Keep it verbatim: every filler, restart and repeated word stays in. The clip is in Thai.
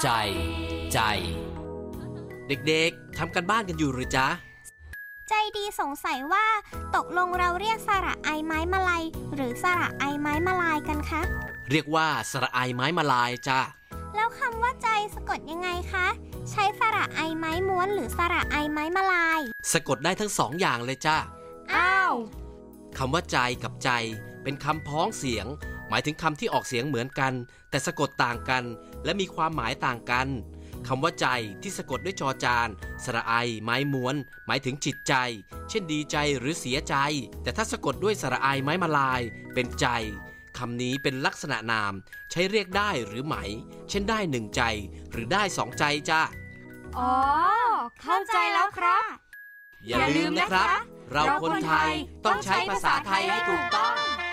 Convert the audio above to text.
ใจใจเด็กๆทำกันบ้านกันอยู่หรือจ๊ะใจดีสงสัยว่าตกลงเราเรียกสระไอไม้มะลายหรือสระไอไม้มะลายกันคะเรียกว่าสระไอไม้มะลายจ้ะแล้วคำว่าใจสะกดยังไงคะใช้สระไอไม้ม้วนหรือสระไอไม้มะลายสะกดได้ทั้งสองอย่างเลยจ้ะอ้าวคำว่าใจกับใจเป็นคำพ้องเสียงหมายถึงคำที่ออกเสียงเหมือนกันแต่สะกดต่างกันและมีความหมายต่างกันคำว่าใจที่สะกดด้วยจอจานสระไอไม้ม้วนหมายถึงจิตใจเช่นดีใจหรือเสียใจแต่ถ้าสะกดด้วยสระไอไม้มะลายเป็นใจคำนี้เป็นลักษณะนามใช้เรียกได้หรือไหมเช่นได้หนึ่งใจหรือได้สองใจจ้ะอ๋อเข้าใจแล้วครับอย่าลืมนะครับเราคนไทยต้องใช้ภาษาไทยให้ถูกต้อง